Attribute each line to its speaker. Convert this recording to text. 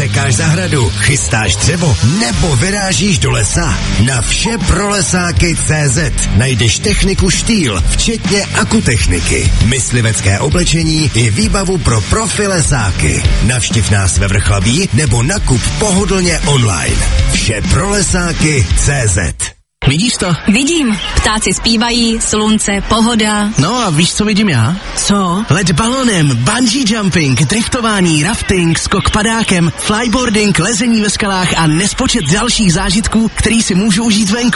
Speaker 1: Sekáš zahradu, chystáš dřevo nebo vyrážíš do lesa? Na všeprolesáky.cz najdeš techniku Štýl, včetně akutechniky, myslivecké oblečení i výbavu pro profi lesáky. Navštiv nás ve Vrchlabí nebo nakup pohodlně online. Všeprolesáky.cz.
Speaker 2: Vidíš to?
Speaker 3: Vidím. Ptáci zpívají, slunce, pohoda.
Speaker 2: No a víš, co vidím já?
Speaker 3: Co?
Speaker 2: Let balonem, bungee jumping, driftování, rafting, skok padákem, flyboarding, lezení ve skalách a nespočet dalších zážitků, který si můžu užít venku.